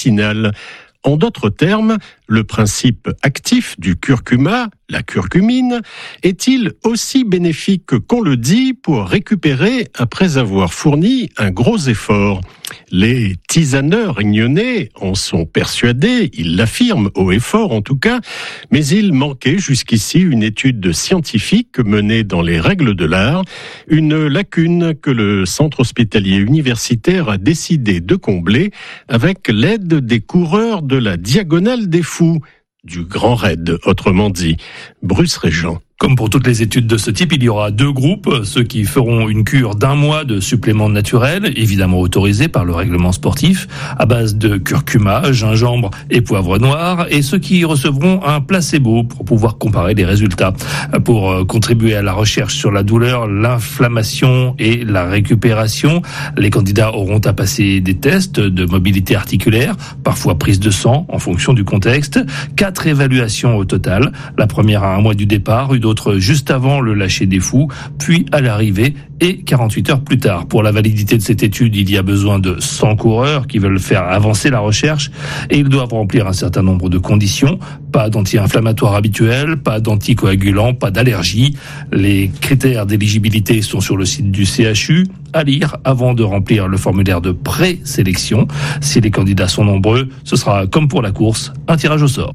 En d'autres termes, le principe actif du curcuma, la curcumine, est-il aussi bénéfique qu'on le dit pour récupérer après avoir fourni un gros effort ? Les tisaneurs réunionnais en sont persuadés, ils l'affirment haut et fort en tout cas, mais il manquait jusqu'ici une étude scientifique menée dans les règles de l'art, une lacune que le centre hospitalier universitaire a décidé de combler avec l'aide des coureurs de la Diagonale des Fous, du Grand Raid, autrement dit. Bruce Régent. Comme pour toutes les études de ce type, il y aura 2 groupes, ceux qui feront une cure d'1 mois de suppléments naturels, évidemment autorisés par le règlement sportif, à base de curcuma, gingembre et poivre noir, et ceux qui recevront un placebo pour pouvoir comparer les résultats. Pour contribuer à la recherche sur la douleur, l'inflammation et la récupération, les candidats auront à passer des tests de mobilité articulaire, parfois prise de sang en fonction du contexte, 4 évaluations au total, la première à 1 mois du départ, une autre juste avant le lâcher des fous, puis à l'arrivée et 48 heures plus tard. Pour la validité de cette étude, il y a besoin de 100 coureurs qui veulent faire avancer la recherche et ils doivent remplir un certain nombre de conditions. Pas d'anti-inflammatoires habituels, pas d'anticoagulants, pas d'allergie. Les critères d'éligibilité sont sur le site du CHU, à lire avant de remplir le formulaire de présélection. Si les candidats sont nombreux, ce sera comme pour la course, un tirage au sort.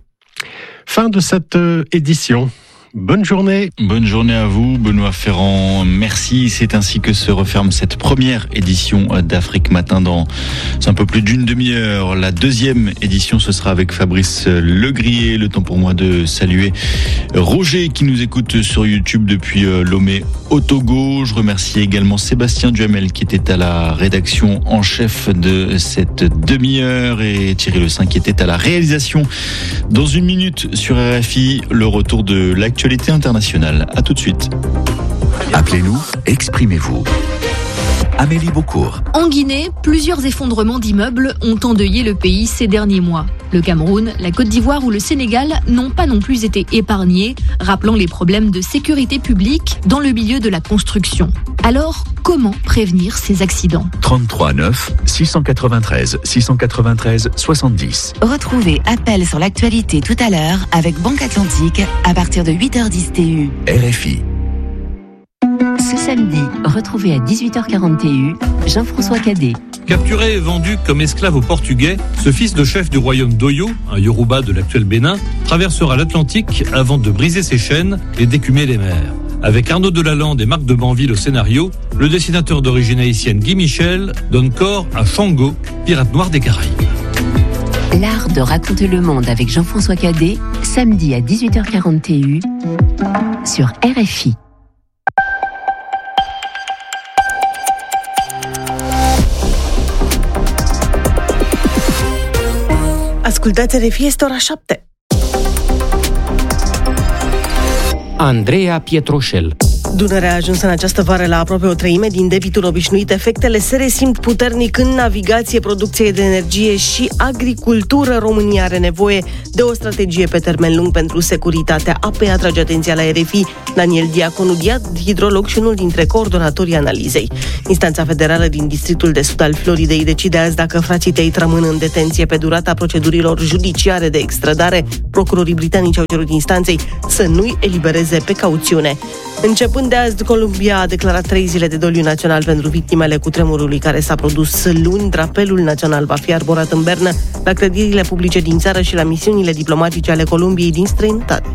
Fin de cette édition. Bonne journée. Bonne journée à vous, Benoît Ferrand. Merci. C'est ainsi que se referme cette première édition d'Afrique Matin dans un peu plus d'une demi-heure. La deuxième édition, ce sera avec Fabrice Legrier. Le temps pour moi de saluer Roger qui nous écoute sur YouTube depuis Lomé au Togo. Je remercie également Sébastien Duhamel qui était à la rédaction en chef de cette demi-heure et Thierry Le Saint qui était à la réalisation. Dans 1 minute sur RFI, le retour de l'actualité internationale. À tout de suite. Appelez-nous, exprimez-vous. Amélie Beaucourt. En Guinée, plusieurs effondrements d'immeubles ont endeuillé le pays ces derniers mois. Le Cameroun, la Côte d'Ivoire ou le Sénégal n'ont pas non plus été épargnés, rappelant les problèmes de sécurité publique dans le milieu de la construction. Alors, comment prévenir ces accidents ? 33 9 693 693 70. Retrouvez Appel sur l'actualité tout à l'heure avec Banque Atlantique à partir de 8h10 TU. RFI. Ce samedi, retrouvez à 18h40 TU Jean-François Cadet. Capturé et vendu comme esclave aux Portugais, ce fils de chef du royaume d'Oyo, un Yoruba de l'actuel Bénin, traversera l'Atlantique avant de briser ses chaînes et d'écumer les mers. Avec Arnaud Delalande et Marc de Banville au scénario, le dessinateur d'origine haïtienne Guy Michel donne corps à Shango, pirate noir des Caraïbes. L'art de raconter le monde avec Jean-François Cadet, samedi à 18h40 TU sur RFI. Ascultați RFI, este ora 7. Andreea Pietroșel. Dunărea a ajuns în această vară la aproape o treime din debitul obișnuit. Efectele se resimt puternic în navigație, producție de energie și agricultură. România are nevoie de o strategie pe termen lung pentru securitatea apei, atrage atenția la RFI Daniel Diaconu, hidrolog și unul dintre coordonatorii analizei. Instanța federală din districtul de sud al Floridei decide azi dacă frații Tate rămân în detenție pe durata procedurilor judiciare de extradare. Procurorii britanici au cerut instanței să nu-i elibereze pe cauțiune. Începând de azi, Columbia a declarat 3 zile de doliu național pentru victimele cutremurului care s-a produs luni. Drapelul național va fi arborat în Berna, la clădirile publice din țară și la misiunile diplomatice ale Columbiei din străinătate.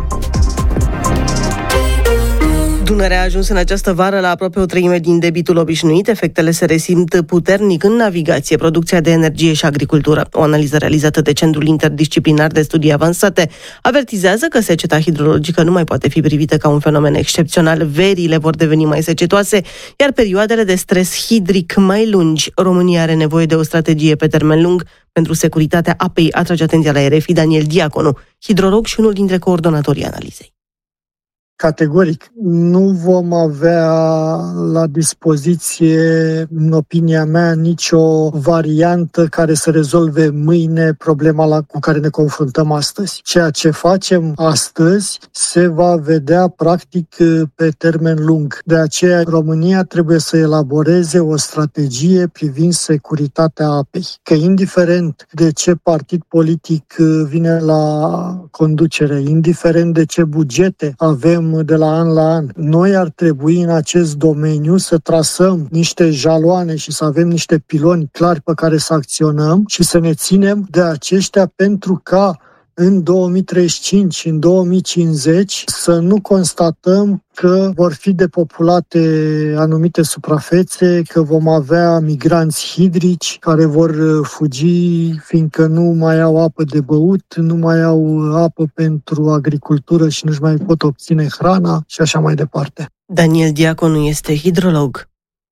Dunărea a ajuns în această vară la aproape o treime din debitul obișnuit. Efectele se resimt puternic în navigație, producția de energie și agricultură. O analiză realizată de Centrul Interdisciplinar de Studii Avansate avertizează că seceta hidrologică nu mai poate fi privită ca un fenomen excepțional. Verile vor deveni mai secetoase, iar perioadele de stres hidric mai lungi. România are nevoie de o strategie pe termen lung pentru securitatea apei, atrage atenția la RFI Daniel Diaconu, hidrolog și unul dintre coordonatorii analizei. Categoric, nu vom avea la dispoziție, în opinia mea, nicio variantă care să rezolve mâine problema cu care ne confruntăm astăzi. Ceea ce facem astăzi se va vedea practic pe termen lung. De aceea România trebuie să elaboreze o strategie privind securitatea apei. Că indiferent de ce partid politic vine la conducere, indiferent de ce bugete avem de la an la an, noi ar trebui în acest domeniu să trasăm niște jaloane și să avem niște piloni clari pe care să acționăm și să ne ținem de aceștia pentru ca în 2035, în 2050, să nu constatăm că vor fi depopulate anumite suprafețe, că vom avea migranți hidrici care vor fugi fiindcă nu mai au apă de băut, nu mai au apă pentru agricultură și nu-și mai pot obține hrana și așa mai departe. Daniel Diaconu este hidrolog.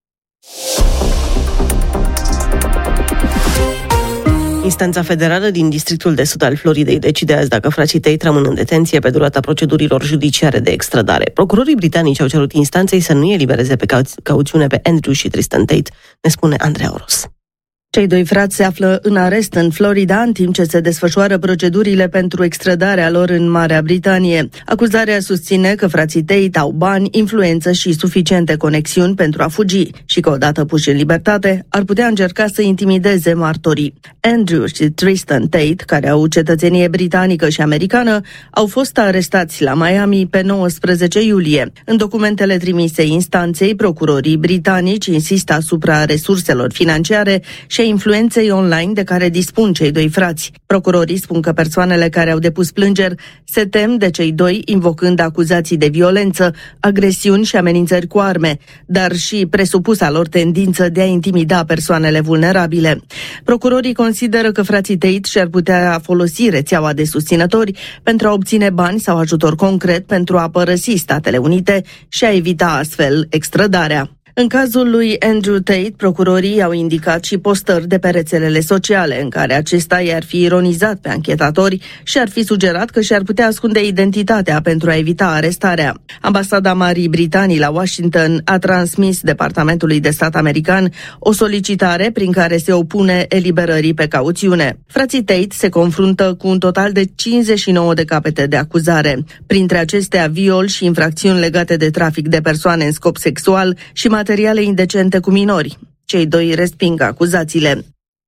Instanța federală din districtul de sud al Floridei decide azi dacă frații Tate rămân în detenție pe durata procedurilor judiciare de extradare. Procurorii britanici au cerut instanței să nu elibereze pe cauțiune pe Andrew și Tristan Tate, ne spune Andreea Oros. Cei doi frați se află în arest în Florida, în timp ce se desfășoară procedurile pentru extradarea lor în Marea Britanie. Acuzarea susține că frații Tate au bani, influență și suficiente conexiuni pentru a fugi și că odată puși în libertate ar putea încerca să intimideze martorii. Andrew și Tristan Tate, care au cetățenie britanică și americană, au fost arestați la Miami pe 19 iulie. În documentele trimise instanței, procurorii britanici insistă asupra resurselor financiare și a influenței online de care dispun cei doi frați. Procurorii spun că persoanele care au depus plângeri se tem de cei doi, invocând acuzații de violență, agresiuni și amenințări cu arme, dar și presupusa lor tendință de a intimida persoanele vulnerabile. Procurorii consideră că frații Tate și-ar putea folosi rețeaua de susținători pentru a obține bani sau ajutor concret pentru a părăsi Statele Unite și a evita astfel extradarea. În cazul lui Andrew Tate, procurorii au indicat și postări de pe rețelele sociale în care acesta i-ar fi ironizat pe anchetatori și ar fi sugerat că și-ar putea ascunde identitatea pentru a evita arestarea. Ambasada Marii Britanii la Washington a transmis Departamentului de Stat american o solicitare prin care se opune eliberării pe cauțiune. Frații Tate se confruntă cu un total de 59 de capete de acuzare. Printre acestea, viol și infracțiuni legate de trafic de persoane în scop sexual și materiale indecente cu minori. Cei doi resping acuzațiile.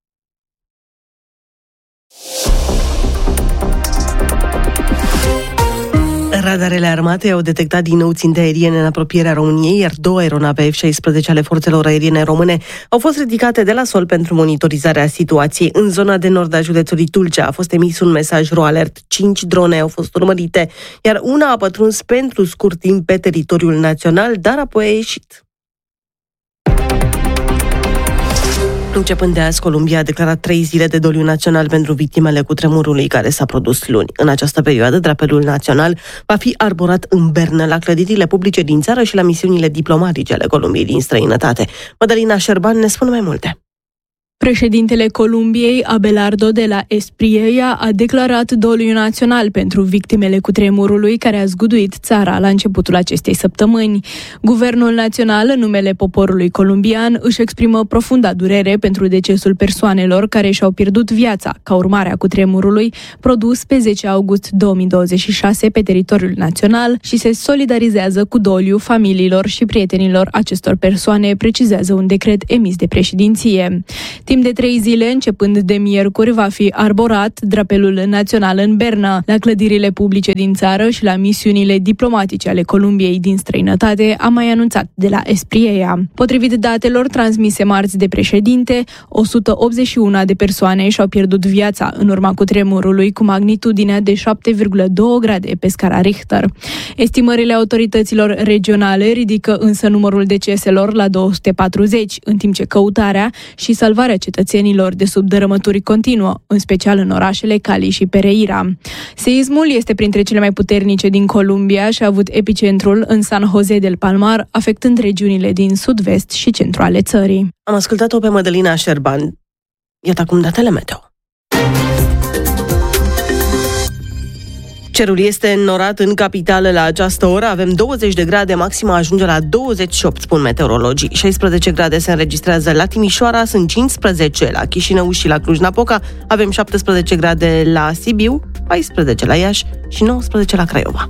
Radarele armatei au detectat din nou ținte aeriene în apropierea României, iar 2 aeronave F-16 ale forțelor aeriene române au fost ridicate de la sol pentru monitorizarea situației. În zona de nord a județului Tulcea a fost emis un mesaj RoAlert. 5 drone au fost urmărite, iar una a pătruns pentru scurt timp pe teritoriul național, dar apoi a ieșit. Începând de azi, Columbia a declarat 3 zile de doliu național pentru victimele cutremurului care s-a produs luni. În această perioadă, drapelul național va fi arborat în Bernă, la clădirile publice din țară și la misiunile diplomatice ale Columbiei din străinătate. Madalina Șerban ne spune mai multe. Președintele Columbiei, Abelardo de la Espriella, a declarat doliu național pentru victimele cutremurului care a zguduit țara la începutul acestei săptămâni. Guvernul național, în numele poporului columbian, își exprimă profunda durere pentru decesul persoanelor care și-au pierdut viața ca urmare a cutremurului produs pe 10 august 2026 pe teritoriul național și se solidarizează cu doliu familiilor și prietenilor acestor persoane, precizează un decret emis de președinție. Timp de 3 zile, începând de miercuri, va fi arborat drapelul național în Berna, la clădirile publice din țară și la misiunile diplomatice ale Columbiei din străinătate, a mai anunțat de la Espriella. Potrivit datelor transmise marți de președinte, 181 de persoane și-au pierdut viața în urma cutremurului cu magnitudinea de 7,2 grade pe scara Richter. Estimările autorităților regionale ridică însă numărul deceselor la 240, în timp ce căutarea și salvarea cetățenilor de sub dărâmături continuă, în special în orașele Cali și Pereira. Seismul este printre cele mai puternice din Columbia și a avut epicentrul în San José del Palmar, afectând regiunile din sud-vest și centru ale țării. Am ascultat-o pe Madalina Șerban. Iată acum datele meteo. Cerul este înnorat în capitală la această oră. Avem 20 de grade, maxima ajunge la 28, spun meteorologii. 16 grade se înregistrează la Timișoara, sunt 15 la Chișinău și la Cluj-Napoca. Avem 17 grade la Sibiu, 14 la Iași și 19 la Craiova.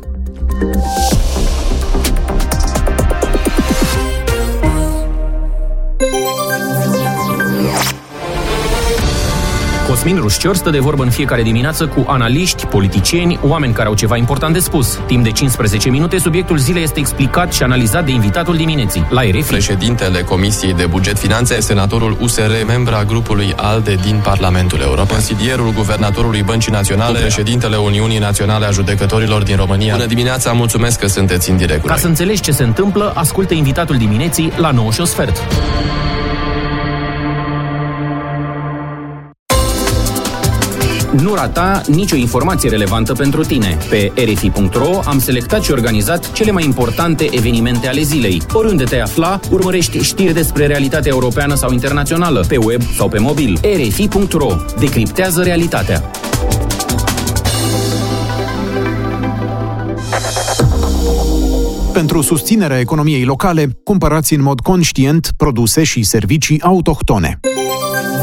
Cosmin Rușcior stă de vorbă în fiecare dimineață cu analiști, politicieni, oameni care au ceva important de spus. Timp de 15 minute, subiectul zilei este explicat și analizat de invitatul dimineții. La RFI. Președintele Comisiei de Buget Finanțe, senatorul USR, membra grupului ALDE din Parlamentul European, consilierul guvernatorului Băncii Naționale, președintele Uniunii Naționale a Judecătorilor din România. Bună dimineața, mulțumesc că sunteți în direct. Ca să înțelegi ce se întâmplă, ascultă invitatul dimineții la 9:15. Nu rata nicio informație relevantă pentru tine. Pe RFI.ro am selectat și organizat cele mai importante evenimente ale zilei. Oriunde te afla, urmărești știri despre realitatea europeană sau internațională, pe web sau pe mobil. RFI.ro decriptează realitatea. Pentru susținerea economiei locale, cumpărați în mod conștient produse și servicii autohtone.